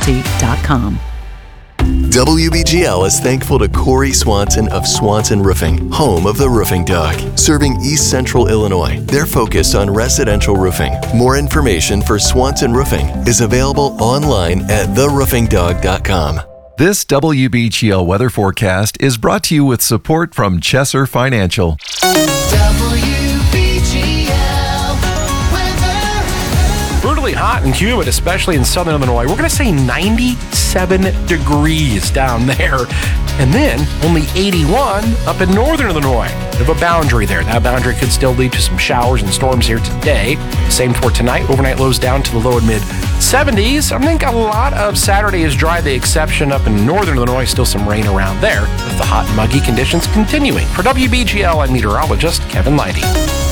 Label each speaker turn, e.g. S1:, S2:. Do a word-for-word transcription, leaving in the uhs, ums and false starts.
S1: realty dot com.
S2: W B G L is thankful to Corey Swanson of Swanson Roofing, home of the Roofing Dog, serving East Central Illinois. They're focused on residential roofing. More information for Swanson Roofing is available online at the roofing dog dot com.
S3: This W B G L weather forecast is brought to you with support from Chesser Financial.
S4: W B G L weather.
S5: Brutally hot and humid, especially in southern Illinois. We're going to say ninety-seven degrees down there. And then only eighty-one up in northern Illinois. Bit of a boundary there. That boundary could still lead to some showers and storms here today. Same for tonight. Overnight lows down to the low and mid seventies. I think a lot of Saturday is dry, the exception up in northern Illinois. Still some rain around there, with the hot and muggy conditions continuing. For W B G L, I'm meteorologist Kevin Leidy.